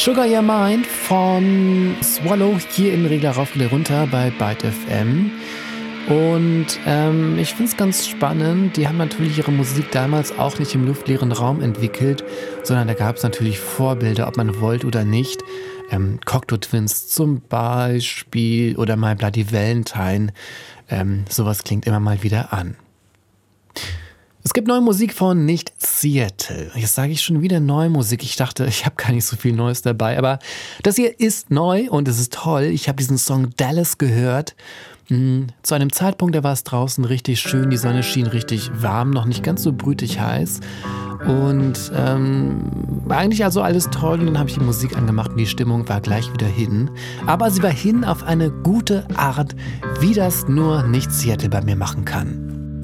Sugar Your Mind von Swallow hier in Regler rauf, Regler runter bei Byte FM. Und ich finde es ganz spannend, die haben natürlich ihre Musik damals auch nicht im luftleeren Raum entwickelt, sondern da gab es natürlich Vorbilder, ob man wollte oder nicht. Cocteau Twins zum Beispiel oder My Bloody Valentine. Sowas klingt immer mal wieder an. Es gibt neue Musik von Nicht Seattle. Jetzt sage ich schon wieder neue Musik. Ich dachte, ich habe gar nicht so viel Neues dabei, aber das hier ist neu und es ist toll. Ich habe diesen Song Dallas gehört. Zu einem Zeitpunkt, da war es draußen richtig schön, die Sonne schien richtig warm, noch nicht ganz so brütig heiß. Und eigentlich also alles toll und dann habe ich die Musik angemacht und die Stimmung war gleich wieder hin. Aber sie war hin auf eine gute Art, wie das nur Nicht Seattle bei mir machen kann.